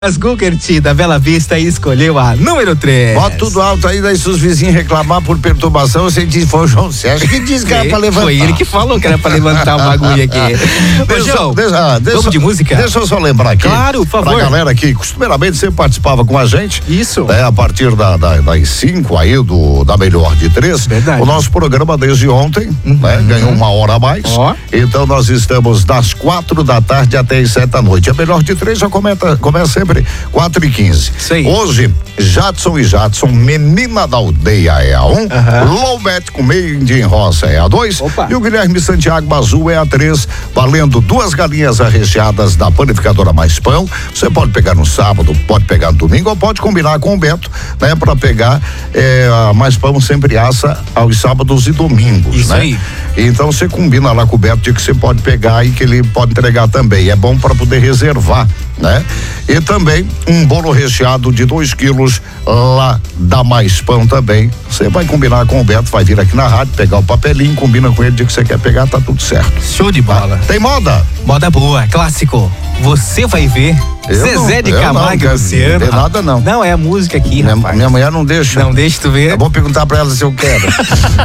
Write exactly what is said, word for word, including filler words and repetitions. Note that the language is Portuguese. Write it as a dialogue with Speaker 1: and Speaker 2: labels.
Speaker 1: As Gugert da Bela Vista escolheu a número três.
Speaker 2: Bota tudo alto aí, daí se os vizinhos reclamar por perturbação, você diz, foi o João Sérgio que disse que era pra levantar.
Speaker 1: Foi ele que falou que era pra levantar o bagulho aqui. Ô, João,
Speaker 2: deixa, ah, deixa,
Speaker 1: vamos de música?
Speaker 2: Deixa eu só lembrar aqui.
Speaker 1: Claro, por favor.
Speaker 2: Pra galera que costumeiramente sempre participava com a gente.
Speaker 1: Isso.
Speaker 2: Né, a partir da, da, das cinco aí, do, da melhor de três.
Speaker 1: Verdade.
Speaker 2: O nosso programa desde ontem, uhum. né, ganhou uma hora a mais.
Speaker 1: Ó.
Speaker 2: Então nós estamos das quatro da tarde até as sete da noite. A melhor de três já comenta, começa sempre quatro e quinze.
Speaker 1: Isso aí.
Speaker 2: Hoje, Jadson e Jadson, Menina da Aldeia é a um, uhum. Lowbet com Made in Roça é a dois.
Speaker 1: Opa.
Speaker 2: E o Guilherme Santiago Azul é a três, valendo duas galinhas arrecheadas da panificadora Mais Pão. Você pode pegar no sábado, pode pegar no domingo ou pode combinar com o Beto, né? Pra pegar é, a Mais Pão sempre assa aos sábados e domingos,
Speaker 1: isso,
Speaker 2: né?
Speaker 1: Aí.
Speaker 2: Então você combina lá com o Beto de que você pode pegar e que ele pode entregar também. É bom para poder reservar, né? E também um bolo recheado de dois quilos lá da Mais Pão também. Você vai combinar com o Beto, vai vir aqui na rádio, pegar o papelinho, combina com ele de que você quer pegar, tá tudo certo.
Speaker 1: Show de bola.
Speaker 2: Tem moda?
Speaker 1: Moda boa, clássico. Você vai ver.
Speaker 2: Eu
Speaker 1: Zezé
Speaker 2: não,
Speaker 1: de Camargo e Luciano.
Speaker 2: Não tem nada não.
Speaker 1: Não, é a música aqui,
Speaker 2: minha,
Speaker 1: rapaz.
Speaker 2: minha mulher não deixa.
Speaker 1: Não deixa tu ver.
Speaker 2: Eu vou perguntar pra ela se eu quero.